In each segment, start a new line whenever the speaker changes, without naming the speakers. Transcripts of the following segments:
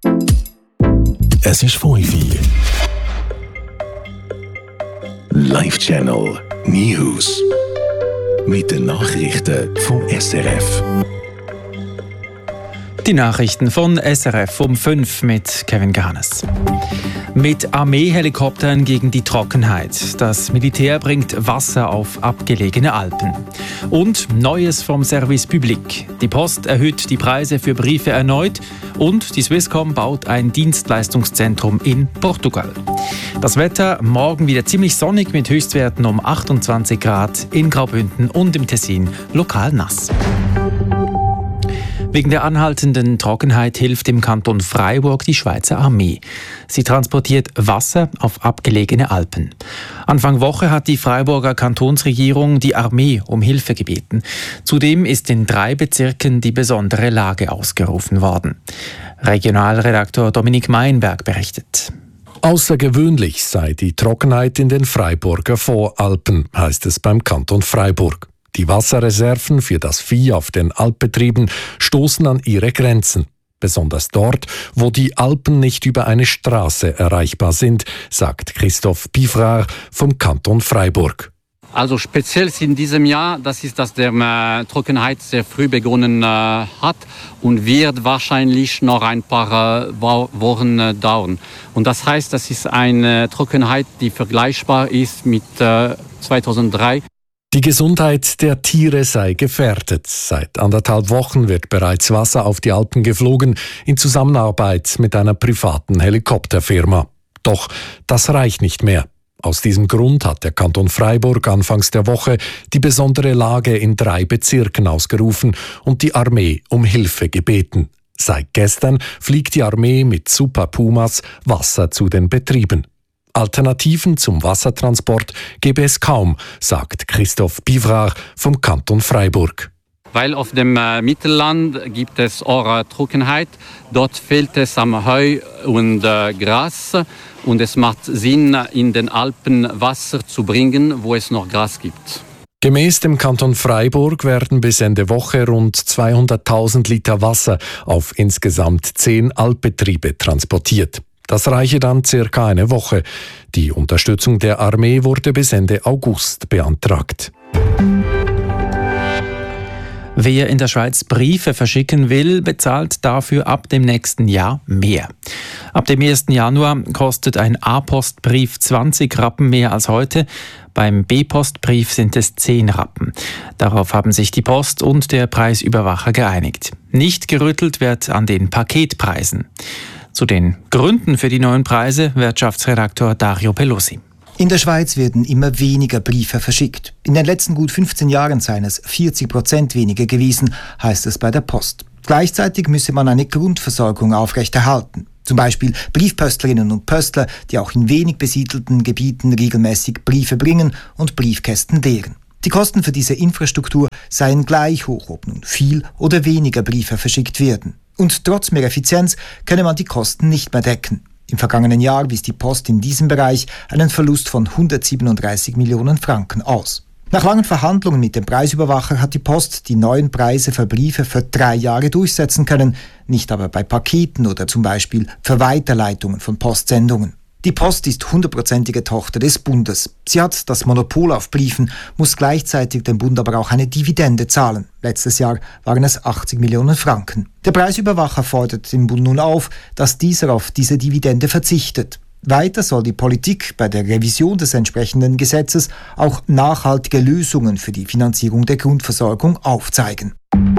Es ist 5 Uhr. Live-Channel News. Mit den Nachrichten vom SRF.
Die Nachrichten von SRF um 5 mit Kevin Garnes. Mit Armeehelikoptern gegen die Trockenheit. Das Militär bringt Wasser auf abgelegene Alpen. Und Neues vom Service Public. Die Post erhöht die Preise für Briefe erneut und die Swisscom baut ein Dienstleistungszentrum in Portugal. Das Wetter morgen wieder ziemlich sonnig mit Höchstwerten um 28 Grad in Graubünden und im Tessin, lokal nass. Wegen der anhaltenden Trockenheit hilft im Kanton Freiburg die Schweizer Armee. Sie transportiert Wasser auf abgelegene Alpen. Anfang Woche hat die Freiburger Kantonsregierung die Armee um Hilfe gebeten. Zudem ist in 3 Bezirken die besondere Lage ausgerufen worden. Regionalredaktor Dominik Meinberg berichtet.
Außergewöhnlich sei die Trockenheit in den Freiburger Voralpen, heißt es beim Kanton Freiburg. Die Wasserreserven für das Vieh auf den Alpbetrieben stoßen an ihre Grenzen. Besonders dort, wo die Alpen nicht über eine Straße erreichbar sind, sagt Christoph Pifrar vom Kanton Freiburg.
Also speziell in diesem Jahr, das ist, dass der Trockenheit sehr früh begonnen hat und wird wahrscheinlich noch ein paar Wochen dauern. Und das heißt, das ist eine Trockenheit, die vergleichbar ist mit 2003.
Die Gesundheit der Tiere sei gefährdet. Seit 1,5 Wochen wird bereits Wasser auf die Alpen geflogen, in Zusammenarbeit mit einer privaten Helikopterfirma. Doch das reicht nicht mehr. Aus diesem Grund hat der Kanton Freiburg anfangs der Woche die besondere Lage in 3 Bezirken ausgerufen und die Armee um Hilfe gebeten. Seit gestern fliegt die Armee mit Super Pumas Wasser zu den Betrieben. Alternativen zum Wassertransport gäbe es kaum, sagt Christoph Pivrar vom Kanton Freiburg.
Weil auf dem Mittelland gibt es auch Trockenheit. Dort fehlt es am Heu und Gras. Und es macht Sinn, in den Alpen Wasser zu bringen, wo es noch Gras gibt.
Gemäß dem Kanton Freiburg werden bis Ende Woche rund 200.000 Liter Wasser auf insgesamt 10 Alpbetriebe transportiert. Das reiche dann circa eine Woche. Die Unterstützung der Armee wurde bis Ende August beantragt.
Wer in der Schweiz Briefe verschicken will, bezahlt dafür ab dem nächsten Jahr mehr. Ab dem 1. Januar kostet ein A-Postbrief 20 Rappen mehr als heute. Beim B-Postbrief sind es 10 Rappen. Darauf haben sich die Post und der Preisüberwacher geeinigt. Nicht gerüttelt wird an den Paketpreisen. Zu den Gründen für die neuen Preise Wirtschaftsredaktor Dario Pelosi.
In der Schweiz werden immer weniger Briefe verschickt. In den letzten gut 15 Jahren seien es 40% weniger gewesen, heißt es bei der Post. Gleichzeitig müsse man eine Grundversorgung aufrechterhalten. Zum Beispiel Briefpöstlerinnen und Pöstler, die auch in wenig besiedelten Gebieten regelmäßig Briefe bringen und Briefkästen leeren. Die Kosten für diese Infrastruktur seien gleich hoch, ob nun viel oder weniger Briefe verschickt werden. Und trotz mehr Effizienz könne man die Kosten nicht mehr decken. Im vergangenen Jahr wies die Post in diesem Bereich einen Verlust von 137 Millionen Franken aus. Nach langen Verhandlungen mit dem Preisüberwacher hat die Post die neuen Preise für Briefe für 3 Jahre durchsetzen können, nicht aber bei Paketen oder zum Beispiel für Weiterleitungen von Postsendungen. Die Post ist 100%ige Tochter des Bundes. Sie hat das Monopol auf Briefen, muss gleichzeitig dem Bund aber auch eine Dividende zahlen. Letztes Jahr waren es 80 Millionen Franken. Der Preisüberwacher fordert den Bund nun auf, dass dieser auf diese Dividende verzichtet. Weiter soll die Politik bei der Revision des entsprechenden Gesetzes auch nachhaltige Lösungen für die Finanzierung der Grundversorgung aufzeigen.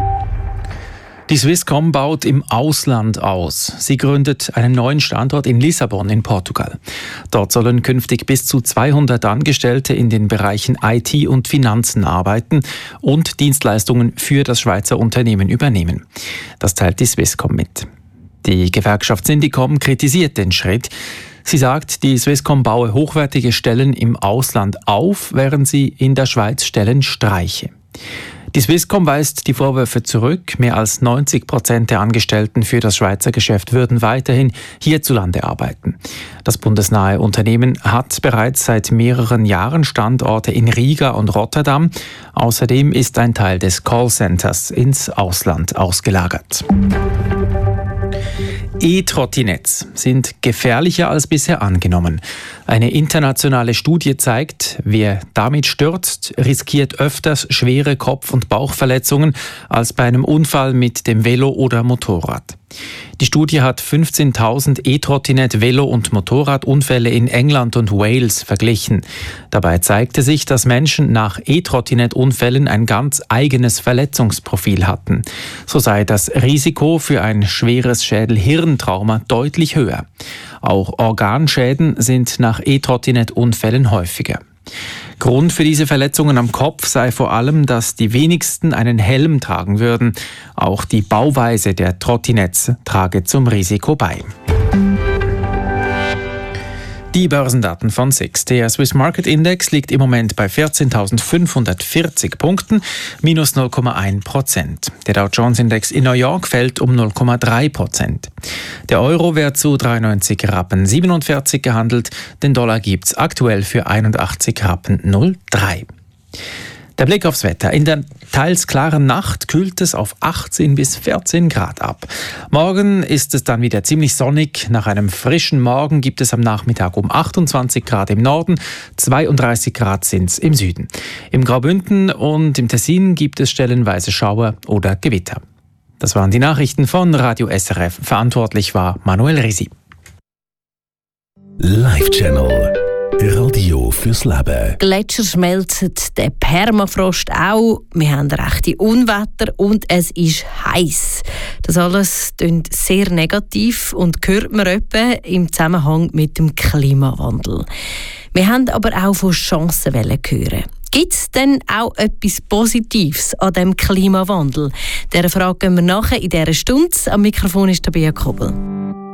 Die Swisscom baut im Ausland aus. Sie gründet einen neuen Standort in Lissabon in Portugal. Dort sollen künftig bis zu 200 Angestellte in den Bereichen IT und Finanzen arbeiten und Dienstleistungen für das Schweizer Unternehmen übernehmen. Das teilt die Swisscom mit. Die Gewerkschaft Syndicom kritisiert den Schritt. Sie sagt, die Swisscom baue hochwertige Stellen im Ausland auf, während sie in der Schweiz Stellen streiche. Die Swisscom weist die Vorwürfe zurück. Mehr als 90% der Angestellten für das Schweizer Geschäft würden weiterhin hierzulande arbeiten. Das bundesnahe Unternehmen hat bereits seit mehreren Jahren Standorte in Riga und Rotterdam. Außerdem ist ein Teil des Callcenters ins Ausland ausgelagert. E-Trottinetts sind gefährlicher als bisher angenommen. Eine internationale Studie zeigt, wer damit stürzt, riskiert öfters schwere Kopf- und Bauchverletzungen als bei einem Unfall mit dem Velo oder Motorrad. Die Studie hat 15.000 E-Trottinett-, Velo- und Motorradunfälle in England und Wales verglichen. Dabei zeigte sich, dass Menschen nach E-Trottinett-Unfällen ein ganz eigenes Verletzungsprofil hatten. So sei das Risiko für ein schweres Schädel-Hirntrauma deutlich höher. Auch Organschäden sind nach E-Trottinett-Unfällen häufiger. Grund für diese Verletzungen am Kopf sei vor allem, dass die wenigsten einen Helm tragen würden. Auch die Bauweise der Trottinetts trage zum Risiko bei. Die Börsendaten von SIX. Der Swiss Market Index liegt im Moment bei 14.540 Punkten, minus 0,1%. Der Dow Jones Index in New York fällt um 0,3%. Der Euro wird zu 93,47 Rappen gehandelt. Den Dollar gibt's aktuell für 81,03 Rappen. Der Blick aufs Wetter. In der teils klaren Nacht kühlt es auf 18 bis 14 Grad ab. Morgen ist es dann wieder ziemlich sonnig. Nach einem frischen Morgen gibt es am Nachmittag um 28 Grad im Norden, 32 Grad sind es im Süden. Im Graubünden und im Tessin gibt es stellenweise Schauer oder Gewitter. Das waren die Nachrichten von Radio SRF. Verantwortlich war Manuel Risi.
Live Channel. Radio fürs Leben.
Gletscher schmelzen, der Permafrost auch. Wir haben rechte Unwetter und es ist heiß. Das alles klingt sehr negativ und hört man etwa im Zusammenhang mit dem Klimawandel. Wir haben aber auch von Chancen hören. Gibt es denn auch etwas Positives an dem Klimawandel? Dieser Frage gehen wir nachher in dieser Stunde. Am Mikrofon ist Tabea Kobel.